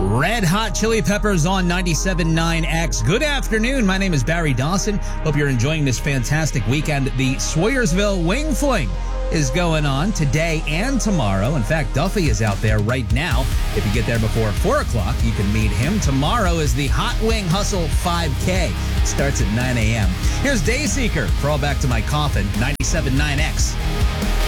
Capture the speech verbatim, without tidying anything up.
Red Hot Chili Peppers on ninety-seven point nine X. Good afternoon. My name is Barry Dawson. Hope you're enjoying this fantastic weekend. The Swoyersville Wing Fling is going on today and tomorrow. In fact, Duffy is out there right now. If you get there before four o'clock, you can meet him. Tomorrow is the Hot Wing Hustle five K. Starts at nine a.m. Here's Dayseeker. Crawl back to my coffin. ninety-seven point nine X.